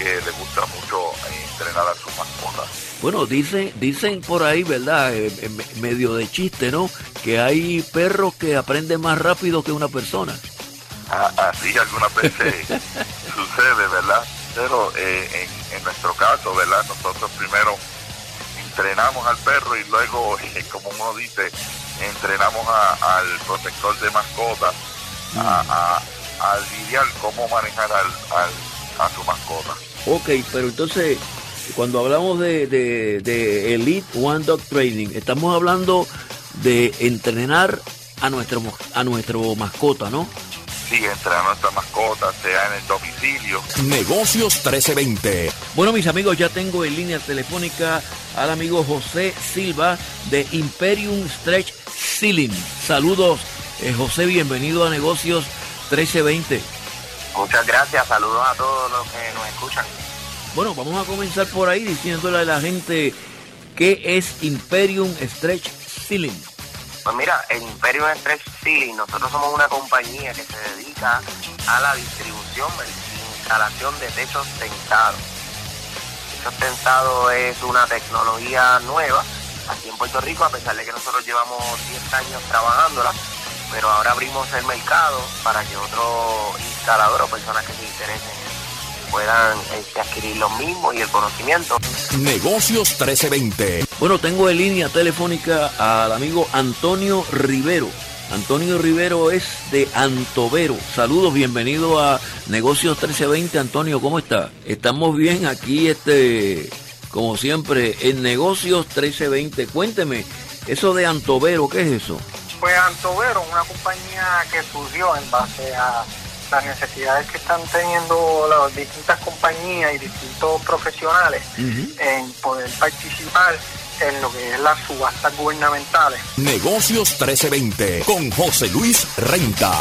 que le gusta mucho entrenar a sus mascotas. Bueno, dicen por ahí, ¿verdad? Medio de chiste, ¿no? Que hay perros que aprenden más rápido que una persona. Así algunas veces sucede, ¿verdad? Pero en nuestro caso, ¿verdad? Nosotros primero entrenamos al perro y luego, como uno dice, entrenamos al protector de mascotas a lidiar cómo manejar a su mascota. Ok, pero entonces, cuando hablamos de Elite One Dog Training, estamos hablando de entrenar a nuestro mascota, ¿no? Sí, entrenar a nuestra mascota, sea en el domicilio. Negocios 1320. Bueno, mis amigos, ya tengo en línea telefónica al amigo José Silva de Imperium Stretch Ceiling. Saludos, José, bienvenido a Negocios 1320. Muchas gracias, saludos a todos los que nos escuchan. Bueno, vamos a comenzar por ahí diciéndole a la gente qué es Imperium Stretch Ceiling. Pues mira, en Imperium Stretch Ceiling nosotros somos una compañía que se dedica a la distribución y instalación de techos tentados. Techos tentados es una tecnología nueva aquí en Puerto Rico, a pesar de que nosotros llevamos 10 años trabajándola, pero ahora abrimos el mercado para que otros instaladores o personas que se interesen puedan adquirir los mismos y el conocimiento. Negocios 1320. Bueno, tengo en línea telefónica al amigo Antonio Rivero. Antonio Rivero es de Antovero. Saludos, bienvenido a Negocios 1320. Antonio, ¿cómo está? Estamos bien aquí, como siempre, en Negocios 1320. Cuénteme, eso de Antovero, ¿qué es eso? Pues Antovero es una compañía que surgió en base a las necesidades que están teniendo las distintas compañías y distintos profesionales en poder participar en lo que es las subastas gubernamentales. Negocios 1320 con José Luis Renta.